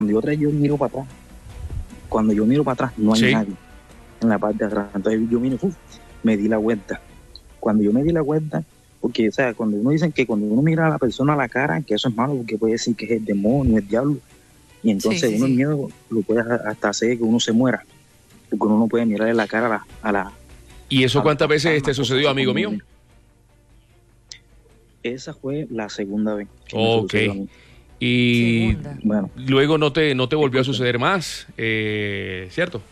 yo miro para atrás, cuando yo miro para atrás no hay Sí. nadie en la parte de atrás. Entonces yo miro, me di la vuelta. Cuando yo me di la vuelta, porque, o sea, cuando uno dicen que cuando uno mira a la persona a la cara, que eso es malo, porque puede decir que es el demonio, el diablo, y entonces Sí, uno sí. el miedo lo puede hasta hacer que uno se muera, porque uno no puede mirarle la cara a la ¿Y eso cuántas veces te cosas sucedió, así amigo como- mío? Esa fue la segunda vez que me Ok. sucedió a mí. Y Segunda. Bueno, luego no te volvió a suceder más, ¿cierto?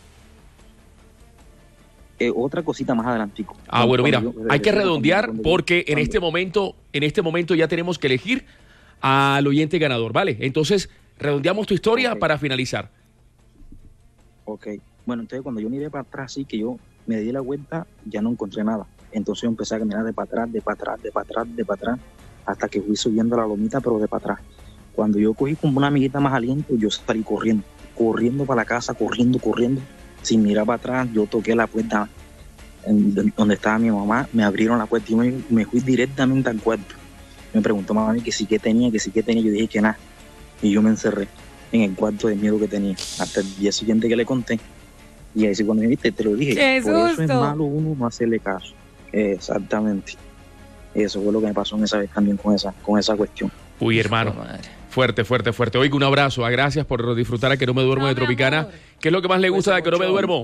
otra cosita más adelantico. Ah, bueno, mira, hay que redondear cuando- porque en cuando- este momento ya tenemos que elegir al oyente ganador, ¿vale? Entonces, redondeamos tu historia Ok. para finalizar. Ok, bueno, entonces cuando yo miré para atrás, sí que yo me di la vuelta, ya no encontré nada. Entonces yo empecé a caminar de para atrás, de para atrás, de para atrás, de para atrás, hasta que fui subiendo la lomita, pero de para atrás. Cuando yo cogí como una amiguita más aliento, yo salí corriendo para la casa, corriendo, sin mirar para atrás. Yo toqué la puerta donde estaba mi mamá, me abrieron la puerta y me fui directamente al cuarto. Me preguntó mami que sí que tenía, yo dije que nada. Y yo me encerré en el cuarto de miedo que tenía. Hasta el día siguiente que le conté. Y ahí sí cuando me viste, te lo dije. ¡Qué Por eso es susto! malo uno no hacerle caso. Exactamente. Eso fue lo que me pasó en esa vez también con esa cuestión. Uy, hermano, Madre. fuerte. Oiga, un abrazo, gracias por disfrutar a Que No Me Duermo No, de mi Tropicana. amor. ¿Qué es lo que más le gusta de Que No Me Duermo?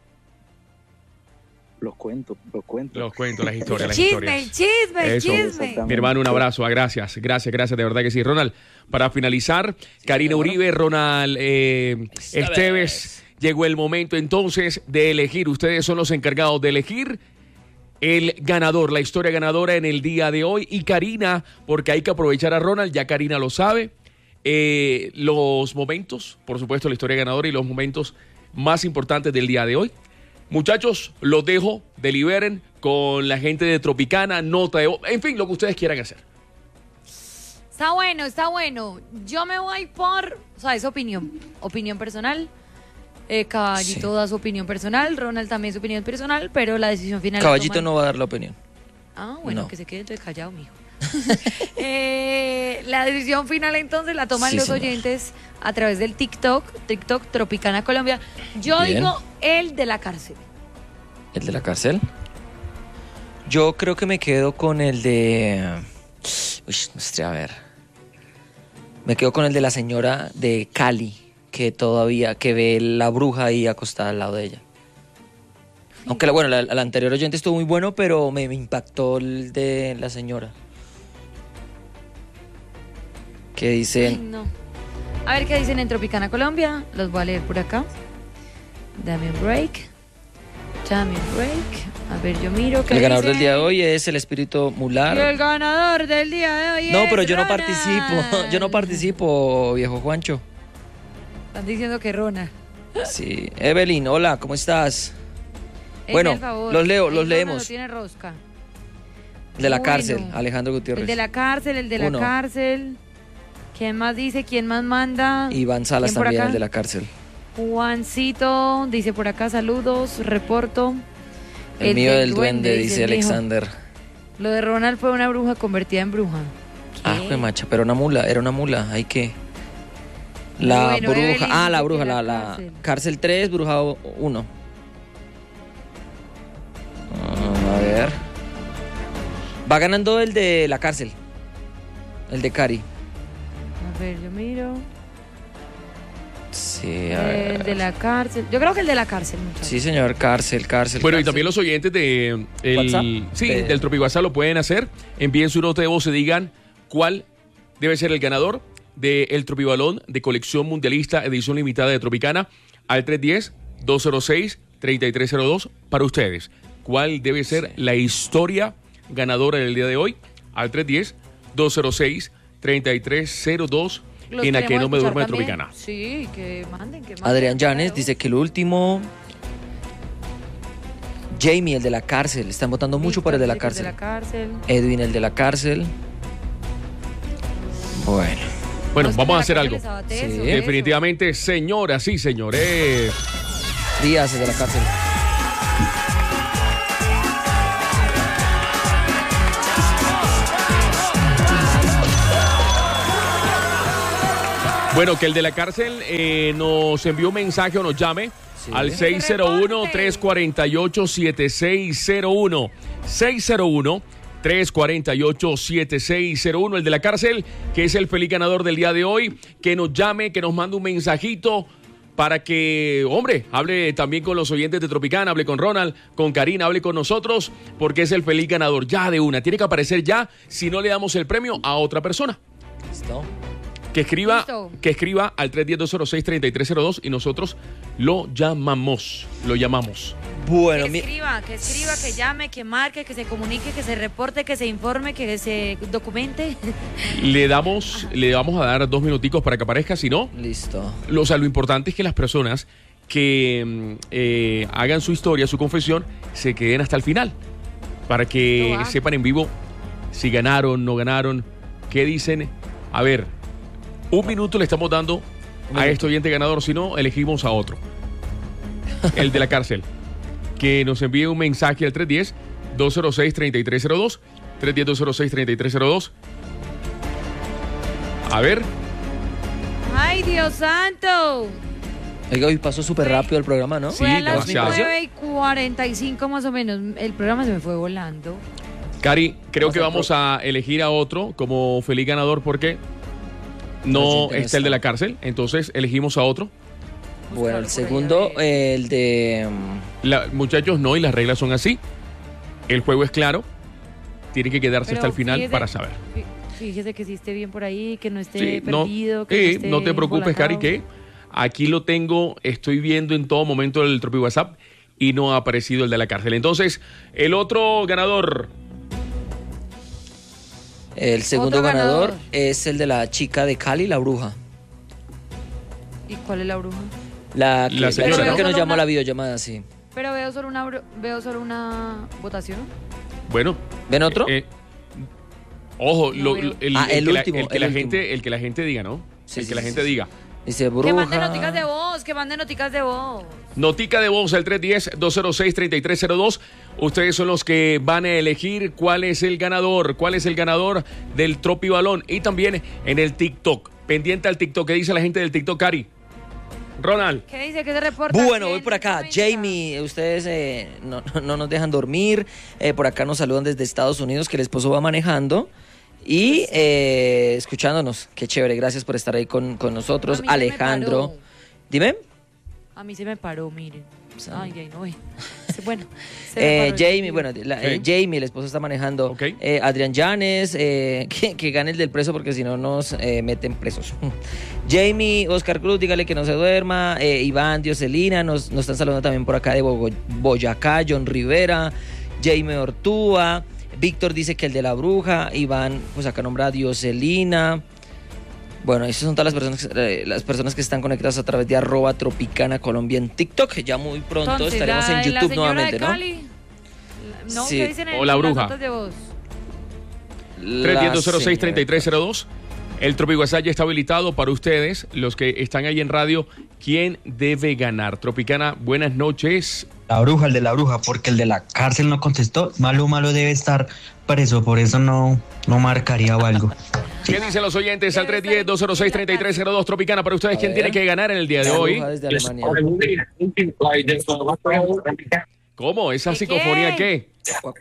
Los cuentos. Los cuentos, las historias, las Chisme, historias. chisme, Eso. chisme. Exactamente. Mi hermano, un abrazo, gracias, de verdad que sí. Ronald, para finalizar, Karina Uribe, Ronald Esteves, llegó el momento entonces de elegir. Ustedes son los encargados de elegir el ganador, la historia ganadora en el día de hoy. Y Karina, porque hay que aprovechar a Ronald, ya Karina lo sabe, los momentos, por supuesto, la historia ganadora y los momentos más importantes del día de hoy. Muchachos, los dejo, deliberen con la gente de Tropicana, nota de voz, en fin, lo que ustedes quieran hacer. Está bueno. Yo me voy por, o sea, es opinión personal. Caballito Sí. da su opinión personal, Ronald también su opinión personal, pero la decisión final la Caballito toman- no va a dar la opinión. Ah, bueno, No. que se quede entonces callado, mijo. La decisión final entonces la toman Sí, los señor. oyentes a través del TikTok Tropicana Colombia. Yo Bien. digo el de la cárcel. ¿El de la cárcel? Yo creo que me quedo con el de... Uy, no sé, a ver. Me quedo con el de la señora de Cali, que ve la bruja ahí acostada al lado de ella. Aunque la anterior oyente estuvo muy bueno, pero me impactó el de la señora. Que Ay, dice... no. A ver qué dicen en Tropicana Colombia. Los voy a leer por acá. Dame un break. A ver, yo miro qué El ganador dicen. del día de hoy es el espíritu Y mular. el ganador del día de hoy No, es pero yo no Ronald. participo. Yo no participo, viejo Juancho. Están diciendo que Ronald. Sí. Evelyn, hola, ¿cómo estás? Bueno, Hazme el favor. los leo, El los Ronald leemos. no tiene rosca. De la Bueno. cárcel, Alejandro Gutiérrez. El de la cárcel, Uno. cárcel. ¿Quién más dice? ¿Quién más manda? Iván Salas ¿Quién por también, acá? el de la cárcel. Juancito dice por acá saludos, reporto. El mío del duende, el dice mijo. Alexander. Lo de Ronald fue una bruja convertida en bruja. Ah, ¿Qué? fue macha, pero era una mula, hay que... La Bueno, bruja, Evelyn la dice bruja, que la la cárcel. cárcel 3, bruja 1. A ver. Va ganando el de la cárcel. El de Cari. A ver, yo miro. Sí, a El ver. de la cárcel. Yo creo que el de la cárcel, muchachos. Sí, señor, cárcel. Bueno, y cárcel. también los oyentes de WhatsApp. del Tropiguasá lo pueden hacer. Envíen su nota de voz y digan cuál debe ser el ganador del Tropibalón de colección mundialista edición limitada de Tropicana al 310-206-3302 para ustedes. ¿Cuál debe ser la historia ganadora del día de hoy? Al 310-206-3302 Los en A Que queremos No Me escuchar Duermo de también. Tropicana. Sí, que manden, que manden. Adrián Llanes claro. dice que el último. Jamie, el de la cárcel. Están votando mucho por el de la Víctor cárcel. dice que el de la cárcel. Edwin, el de la cárcel. Bueno. Bueno, Los vamos a de hacer la algo. cárcel les abate Sí. eso, Definitivamente, señoras y señores. Díaz, el de la cárcel. Bueno, que el de la cárcel nos envió un mensaje o nos llame al 601-348-7601. 601-348-7601. El de la cárcel, que es el feliz ganador del día de hoy, que nos llame, que nos mande un mensajito para que, hombre, hable también con los oyentes de Tropicana, hable con Ronald, con Karina, hable con nosotros, porque es el feliz ganador ya de una. Tiene que aparecer ya, si no le damos el premio a otra persona. ¿Listo? Que escriba al 310-206-3302 y nosotros lo llamamos. Bueno, Que escriba, que llame, que marque, que se comunique, que se reporte, que se informe, que se documente. Le vamos a dar 2 minuticos para que aparezca, si no. Listo. Lo importante es que las personas que hagan su historia, su confesión, se queden hasta el final. Para que sepan en vivo si ganaron, no ganaron, qué dicen. A ver, 1 minuto le estamos dando a este oyente ganador, si no, elegimos a otro. El de la cárcel. Que nos envíe un mensaje al 310-206-3302. 310-206-3302. A ver. ¡Ay, Dios santo! Oiga, hoy pasó súper rápido el programa, ¿no? Sí, Fue a las demasiado. 9:45 más o menos. El programa se me fue volando. Cari, creo que vamos a elegir a otro como feliz ganador porque no está el de la cárcel. Entonces elegimos a otro. Bueno, el segundo, el de... Muchachos, no, y las reglas son así. El juego es claro. Tiene que quedarse hasta el final para saber. Fíjese que sí esté bien por ahí, que no esté Sí, perdido. no te preocupes, Cari, que aquí lo tengo, estoy viendo en todo momento el Tropi WhatsApp y no ha aparecido el de la cárcel. Entonces, el otro ganador. El segundo Otro ganador ganador. es el de la chica de Cali, la bruja. ¿Y cuál es la bruja? La señora, chica ¿no? que nos llamó a la Una- videollamada, sí. Pero veo solo una votación. Bueno. ¿Ven otro? Ojo, No veo. el último, que el la último. gente, el que la gente diga, ¿no? Sí, el sí, que la sí, gente sí. diga. Dice bruja. Que manden noticas de voz, Notica de voz al 310-206-3302. Ustedes son los que van a elegir cuál es el ganador del Tropi Balón. Y también en el TikTok. Pendiente al TikTok. ¿Qué dice la gente del TikTok, Cari? Ronald. ¿Qué dice? ¿Qué se reporta? Bueno, ¿Quién voy por acá. comenta? Jamie, ustedes no nos dejan dormir. Por acá nos saludan desde Estados Unidos, que el esposo va manejando. Y escuchándonos. Qué chévere. Gracias por estar ahí con nosotros. A mí se me Alejandro. paró. Dime. A mí se me paró, miren. Ay, ay, no. Bueno, se me paró. Jamie, bueno, Sí. Jamie, el esposo está manejando. Ok. Adrián Llanes, que gane el del preso porque si no nos meten presos. Jamie, Oscar Cruz, dígale que no se duerma. Iván, Dioselina, nos están saludando también por acá de Boyacá, John Rivera, Jamie Ortúa. Víctor dice que el de la bruja. Iván, pues acá nombra a Dioselina. Bueno, esas son todas las personas que están conectadas a través de @Tropicana Colombia en TikTok. Ya muy pronto Entonces, estaremos en la YouTube señora nuevamente, de ¿no? Cali, No, Sí. ¿qué dicen en O la las bruja. notas de voz? 310-206-3302. El Tropi WhatsApp ya está habilitado para ustedes, los que están ahí en radio. ¿Quién debe ganar? Tropicana, buenas noches. La bruja, el de la bruja, porque el de la cárcel no contestó. Malo debe estar preso, por eso no marcaría o algo. ¿Qué dicen los oyentes al 310-206-3302? Tropicana, para ustedes, ¿quién tiene que ganar en el día de La hoy? bruja desde Alemania. ¿Cómo? ¿Esa ¿Qué? psicofonía qué?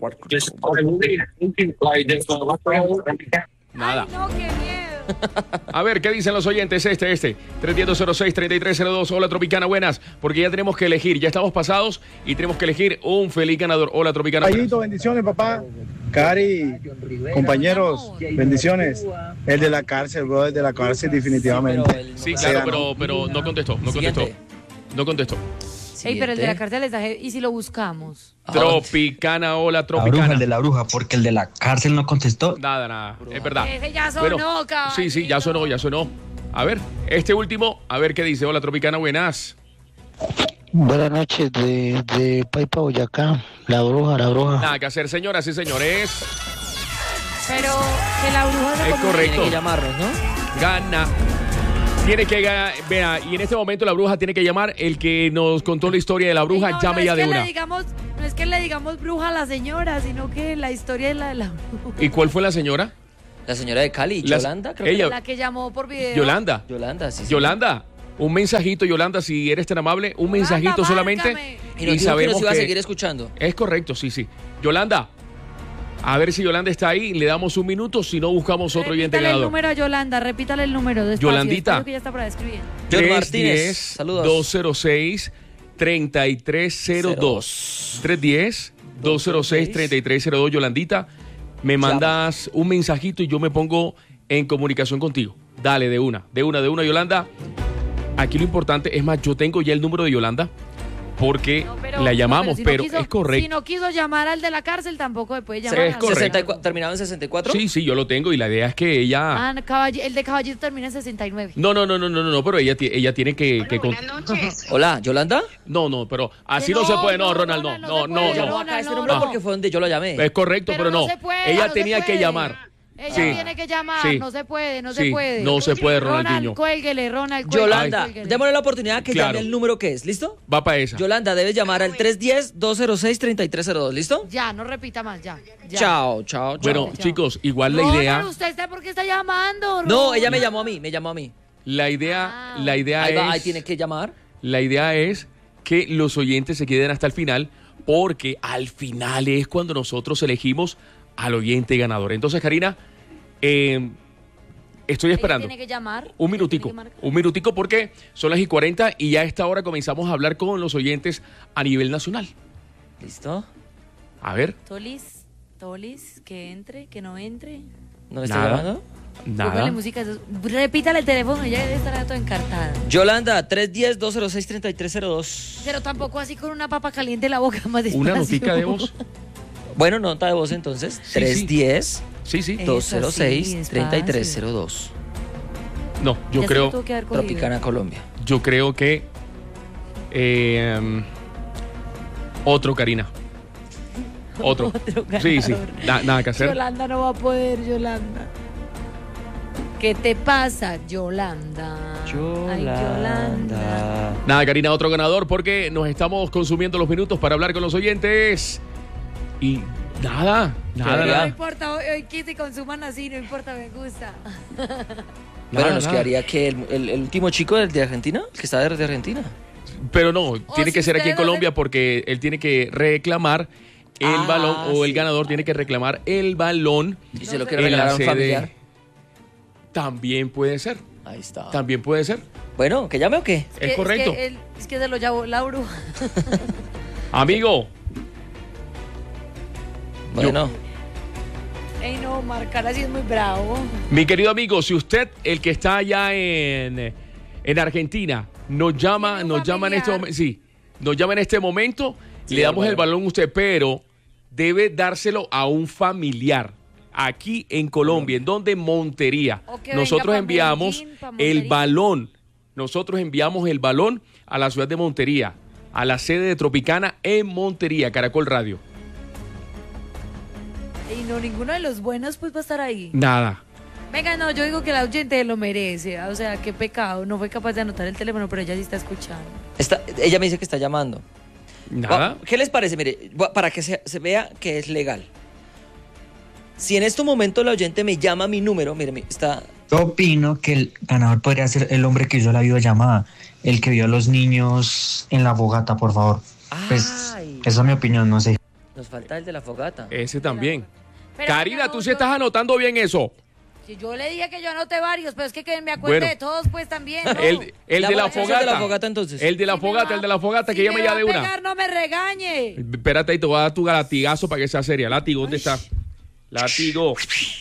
Nada. Ay, no, qué miedo. A ver, ¿qué dicen los oyentes? 310-206-3302. Hola, Tropicana, buenas. Porque ya tenemos que elegir, ya estamos pasados y tenemos que elegir un feliz ganador. Hola, Tropicana. buenas. Ayito, bendiciones, papá. Cari, compañeros, bendiciones. El de la cárcel, bro, el de la cárcel, definitivamente. Sí, Se claro, ganó. pero no contestó, no contestó. Siguiente. No contestó. Ey, pero el de la Siguiente. cárcel les da. ¿Y si lo buscamos? Tropicana, hola, La bruja, Tropicana. el de la bruja, porque el de la cárcel no contestó. Nada, es verdad. Ese ya sonó, caballero. Sí, ya sonó. A ver, este último, a ver qué dice. Hola, Tropicana, buenas. Buenas noches, de Paipa, Boyacá. La bruja. Nada que hacer, señoras y señores. Pero que la bruja se Es comunique. correcto. Tiene que llamarnos, ¿no? Gana. Tiene que ganar. Vea, y en este momento la bruja tiene que llamar. El que nos contó la historia de la bruja, Ey, no, llame no ya es de que una. no es que le digamos bruja a la señora, sino que la historia es la de la bruja. ¿Y cuál fue la señora? La señora de Cali, Yolanda, creo ella, La que llamó por video. Yolanda. Yolanda, sí. Yolanda, un mensajito, Yolanda, si eres tan amable, un Yolanda, mensajito solamente. márcame. Y nos dijo que nos iba a seguir escuchando. Es correcto, sí. Yolanda, a ver si Yolanda está ahí, le damos un minuto, si no buscamos otro oyente Repítale el ganador. número a Yolanda, repítale el número. Despacio, Yolandita. despacio que ya está para escribir. John Martínez, saludos. 206-3302. 310-206-3302, Yolandita. Me mandas un mensajito y yo me pongo en comunicación contigo. Dale, de una, Yolanda. Aquí lo importante, es más, yo tengo ya el número de Yolanda porque la llamamos, si no pero quiso- es correcto. Si no quiso llamar al de la cárcel, tampoco se puede llamar. Es a- correcto. 64, ¿terminado en 64? Sí, yo lo tengo y la idea es que ella... Ah, el de Caballito termina en 69. No, pero ella tiene que... Hola, ¿Yolanda? No, pero así Que no se no, puede, no, Ronald, Ronald, no. no se puede, Yo Ronald, acá este no, número no. porque fue donde yo lo llamé. Es correcto, pero no. se puede, Ella no tenía se que puede. llamar. Ella Sí. tiene que llamar, Sí. no se puede, no Sí, se puede. no se puede, Ronaldinho. Cuélguele, Ronald, cuélguele. Yolanda, cuélguele. démosle la oportunidad que Claro. llame el número que es, ¿listo? Va para esa. Yolanda, debes llamar al 310-206-3302, ¿listo? Ya, no repita más, ya. Chao, chao. Bueno, chao. chicos, igual la Ronald, idea... ¿usted está por qué está llamando? No, Ronald? ella me llamó a mí. La idea Ahí va, es... ahí tiene que llamar. La idea es que los oyentes se queden hasta el final, porque al final es cuando nosotros elegimos al oyente ganador. Entonces, Karina, estoy Ella esperando tiene que llamar. un ella tiene que marcar. minutico porque son las 40 y ya a esta hora comenzamos a hablar con los oyentes a nivel nacional. ¿Listo? A ver, Tolis, que entre, que no entre. ¿No me está Nada. llamando? nada. Póngale música. Repítale el teléfono, ella debe estar toda encartada. Yolanda, 310-206-3302. Pero tampoco así con una papa caliente en la boca más despacio. Una notica de voz. Bueno, nota de voz entonces. Sí, 310 Sí. Eso sí, 206-3302. No, yo Ya se lo creo, tuvo que haber cogido. Tropicana, Colombia. yo creo que otro, Karina. Otro. Sí. Nada que hacer. Yolanda no va a poder, Yolanda. ¿Qué te pasa, Yolanda? Ay, Yolanda. Nada, Karina, otro ganador porque nos estamos consumiendo los minutos para hablar con los oyentes. Y nada. No importa, hoy que se consuman así, no importa, me gusta. Pero nos quedaría que el último chico de Argentina, el que está de Argentina. Pero no, tiene si que ser aquí en ustedes Colombia porque él tiene que reclamar el balón o el sí. ganador tiene que reclamar el balón. Y se lo sé. quiere en regalar la a un sede. familiar. También puede ser. Ahí está. También puede ser. Bueno, ¿que llame o qué? Es correcto. Es que se lo llevó la bruja. Amigo, Bueno, Ey, no, marcar así es muy bravo. mi querido amigo, si usted, el que está allá en Argentina, nos llama en este momento, sí, nos llama en este momento, Sí, le damos el hermano. balón a usted, pero debe dárselo a un familiar aquí en Colombia, en donde Montería. O que Nosotros venga pa' enviamos Medellín, pa' el Montería. balón. Nosotros enviamos el balón a la ciudad de Montería, a la sede de Tropicana en Montería, Caracol Radio. Y no, ninguno de los buenos pues va a estar ahí. Nada. Venga, no, yo digo que la oyente lo merece. O sea, qué pecado. No fue capaz de anotar el teléfono, pero ella sí está escuchando. ella me dice que está llamando. Nada. ¿Qué les parece? Mire, para que se vea que es legal. Si en este momento la oyente me llama a mi número, mire, está... Yo opino que el ganador podría ser el hombre que hizo la videollamada, el que vio a los niños en la fogata, por favor. Pues, Ay. esa es mi opinión, no sé. Nos falta el de la fogata. Ese también. Pero Karina, venga, tú sí estás anotando bien eso. Si yo le dije que yo anoté varios, pero es que me acuerdo Bueno. de todos, pues también. ¿no? El de la El de la fogata. fogata, entonces. El de la Si me fogata, va- el de la fogata, si que ya me va ya a de una. pegar, no me regañe. Espérate ahí, te voy a dar tu latigazo para que sea seria. Látigo, ¿dónde está? Látigo.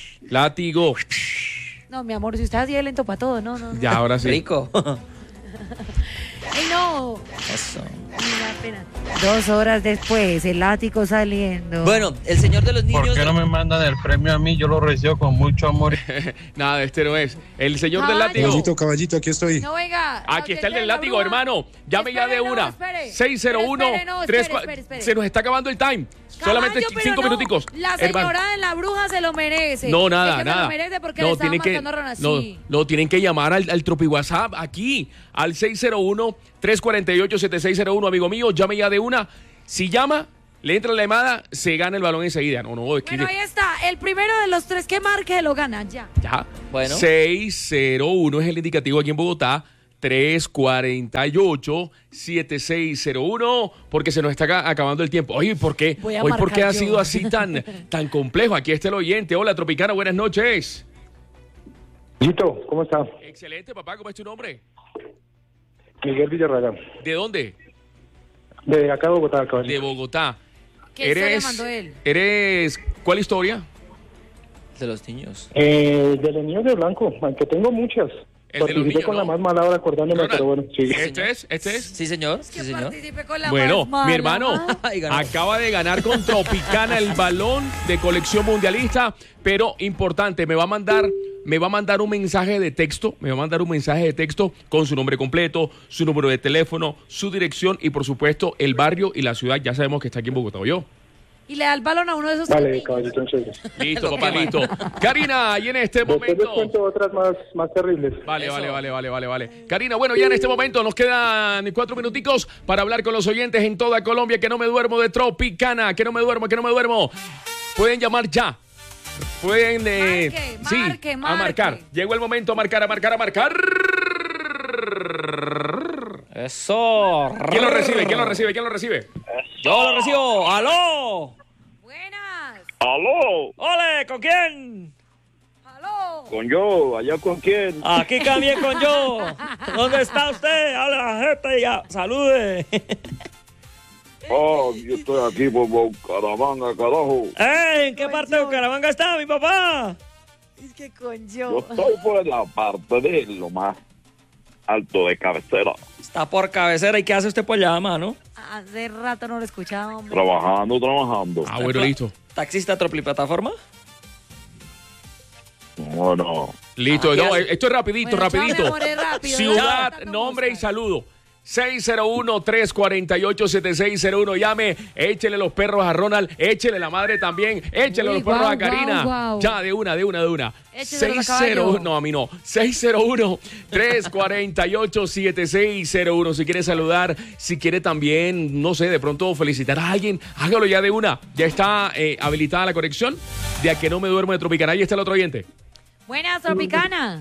No, mi amor, si usted así de lento para todo, no. Ya, ahora sí. Rico. ¡Ay, no! Eso. Mira, pena. 2 horas después, el látigo saliendo. Bueno, el señor de los niños... ¿Por qué no me mandan el premio a mí? Yo lo recibo con mucho amor. Nada, este no es. El señor del Caballo. látigo. Caballito, aquí estoy. No, venga. Aquí está el del la látigo, bruja. hermano. Llame ya de Espere, no, una. espere. 601 Espere, no, 34. espere. Se nos está acabando el time. Solamente Caballo, pero 5 no, minuticos. La hermano. señora de la bruja se lo merece. No, nada, es que nada. Se lo merece porque le estaba marcando a Ron así. No, tienen que llamar al Tropi WhatsApp aquí, al 601-348-7601, amigo mío. Llame ya de una. Si llama, le entra la llamada, se gana el balón enseguida. No, es que... Bueno, ahí está. El primero de los 3 que marque lo gana, ya. Ya. Bueno. 601 es el indicativo aquí en Bogotá. 348-7601, porque se nos está acabando el tiempo. Oye, ¿por qué? Voy a Hoy, ¿por qué marcar ha yo. sido así tan complejo? Aquí está el oyente. Hola, Tropicana, buenas noches. Lito, ¿cómo está? Excelente, papá. ¿Cómo es tu nombre? Miguel Villarreal. ¿De dónde? De acá de Bogotá, caballero. De Bogotá. ¿Qué historia mandó él? ¿Eres cuál historia? De los niños. De los niños de blanco, aunque tengo muchas. El de los Participé niños, con ¿no? la más mala hora acordándome, Ronald, pero bueno, sí. ¿Este es? Sí, señor. Sí, Que señor. participe con la Bueno, más mala. mi hermano Ay, ganó. acaba de ganar con Tropicana el balón de colección mundialista, pero importante, me va a mandar un mensaje de texto, con su nombre completo, su número de teléfono, su dirección y por supuesto el barrio y la ciudad. Ya sabemos que está aquí en Bogotá, ¿oyó? Y le da el balón a uno de esos Vale, niños. caballito, en serio. Listo, Lo papá, queman. listo. Karina, y en este Después les momento... cuento otras más terribles. Vale, Eso. vale. Karina, bueno, ya en este momento nos quedan 4 minuticos para hablar con los oyentes en toda Colombia. Que no me duermo de Tropicana, que no me duermo. Pueden llamar ya. Pueden, Marque, a marcar. Llegó el momento a marcar. Eso. ¿Quién lo recibe? Yo lo recibo. ¡Aló! Buenas. ¡Aló! ¡Ole! ¿Con quién? Aló. ¿Con yo? ¿Allá con quién? Aquí también con yo. ¿Dónde está usted? Habla la gente y ya. Salude. Oh, yo estoy aquí por Bucaramanga, carajo. ¿En qué parte de Bucaramanga está mi papá? Es que con Yo estoy por la parte de lo más alto de cabecera. Está por cabecera. ¿Y qué hace usted por allá, mano? Hace rato no lo escuchaba, hombre. Trabajando. Ah, bueno, listo. ¿Taxista Tropliplataforma? Bueno. Listo, ¿qué no, hace? esto es rapidito. Bueno, chao, mi amor, es rápido. Ciudad, Chao. nombre y saludo. 601-348-7601. Llame, échele los perros a Ronald, échele la madre también, échele Uy, los perros guau, a Karina. guau. Ya, de una. Écheselos a 601, caballo. no, a mí no. 601-348-7601. Si quiere saludar, si quiere también, no sé, de pronto felicitar a alguien, hágalo ya de una. Ya está habilitada la conexión de A Que No Me Duermo de Tropicana. Ahí está el otro oyente. Buenas, Tropicana.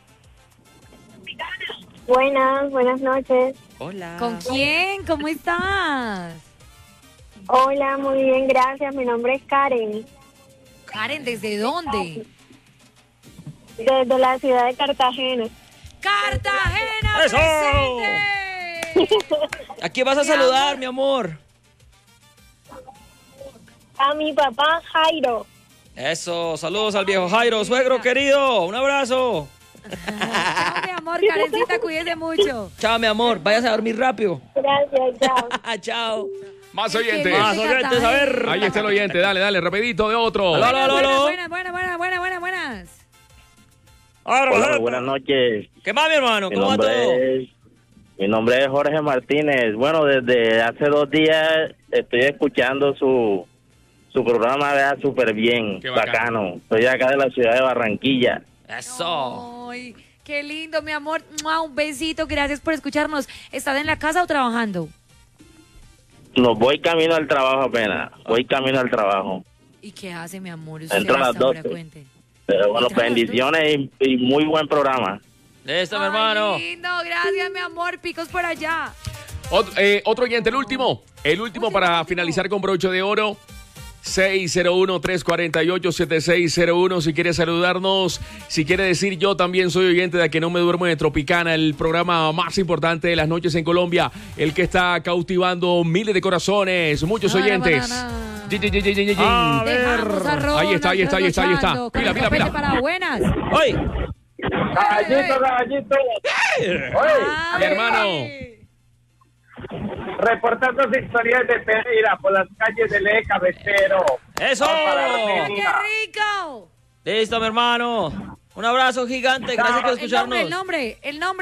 Buenas noches. Hola. ¿Con quién? ¿Cómo estás? Hola, muy bien, gracias. Mi nombre es Karen, Karen, ¿desde dónde? desde la ciudad de Cartagena. ¡Cartagena! ¡Eso! ¡Presente! ¿A quién vas a Mi saludar, amor. mi amor? A mi papá Jairo. Eso, saludos al viejo Jairo, suegro querido, un abrazo. Chao, mi amor. Karencita, cuídese mucho. Chao, mi amor, váyase a dormir rápido. Gracias, chao. Chao. Más Es que oyentes. Más oyentes, a ver. Ahí está el oyente, dale, rapidito de otro. Aló, aló, aló. Buenas. Hola, buenas noches. ¿Qué más, mi hermano? ¿Cómo va todo? Mi nombre es Jorge Martínez. Bueno, desde hace 2 días estoy escuchando su programa, vea, súper bien, Qué bacano. bacano. Soy acá de la ciudad de Barranquilla. Eso. Ay, qué lindo, mi amor. ¡Mua! Un besito. Gracias por escucharnos. ¿Estás en la casa o trabajando? No, voy camino al trabajo apenas. Voy camino al trabajo. ¿Y qué hace, mi amor? Usted Entro a las hasta ahora 12. cuente. Pero bueno, Entra a las bendiciones y muy buen programa. Listo, mi Ay, hermano. lindo. Gracias, mi amor. Picos por allá. Otro oyente, el último para finalizar con broche de oro. 601-348-7601. Si quiere saludarnos, si quiere decir yo también soy oyente de A Que No Me Duermo de Tropicana, el programa más importante de las noches en Colombia, el que está cautivando miles de corazones, muchos oyentes. Banana. A ver. Dejamos a Ronald Ahí está. trasnochando. Pila. Carpete para buenas. ¡Oy! Caballito. Mi hermano. Reportando historias de Pereira por las calles del eje cabecero. ¡Eso! ¡Qué rico! Listo, mi hermano. Un abrazo gigante, gracias por escucharnos. El nombre.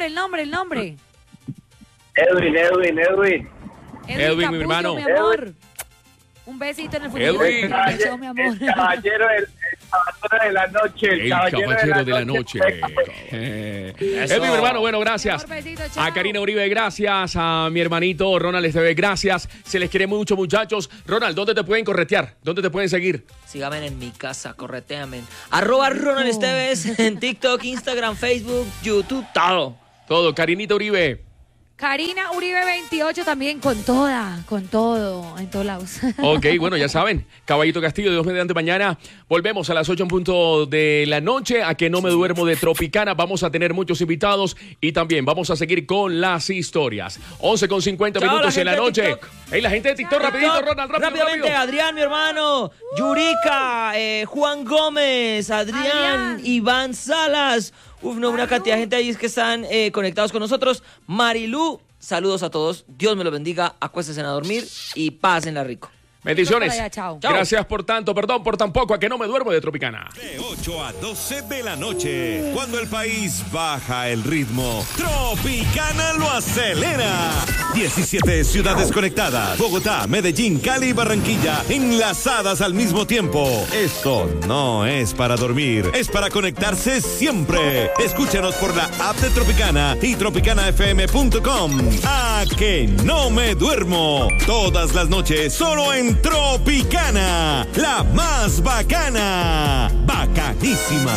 Edwin. Edwin, mi hermano. Mi amor. Un besito en el futuro. Edwin. Chao, mi amor. El caballero de la noche. El caballero de la noche. Es mi hermano, bueno, gracias. A Karina Uribe, gracias. A mi hermanito Ronald Esteves, gracias. Se les quiere mucho, muchachos. Ronald, ¿dónde te pueden corretear? ¿Dónde te pueden seguir? Síganme en mi casa, correteamen. @Ronald Esteves en TikTok, Instagram, Facebook, YouTube, todo. Todo. Karinita Uribe. Karina Uribe 28 también con todo, en todos lados. Ok, bueno, ya saben, Caballito Castillo, Dios mediante mañana. Volvemos a las 8 en punto de la noche, a que no me duermo de Tropicana. Vamos a tener muchos invitados y también vamos a seguir con las historias. 11:50 minutos en la noche. Hey, la gente de TikTok, rapidito, Ronald, rápidamente. Adrián, mi hermano, Yurika, Juan Gómez, Adrián, Iván Salas. Una cantidad de gente ahí que están conectados con nosotros. Marilú, saludos a todos. Dios me los bendiga. Acuéstense a dormir y pásenla rico. Bendiciones. Allá, chao. Gracias por tanto, perdón por tan poco, a que no me duermo de Tropicana. De 8 a 12 de la noche, cuando el país baja el ritmo, Tropicana lo acelera. 17 ciudades conectadas: Bogotá, Medellín, Cali y Barranquilla, enlazadas al mismo tiempo. Esto no es para dormir, es para conectarse siempre. Escúchanos por la app de Tropicana y tropicanafm.com. A que no me duermo, todas las noches, solo en Tropicana, la más bacana, bacanísima.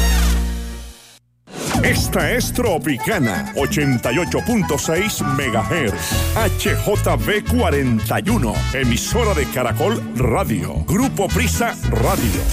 Esta es Tropicana, 88.6 MHz, HJB 41, emisora de Caracol Radio, Grupo Prisa Radio.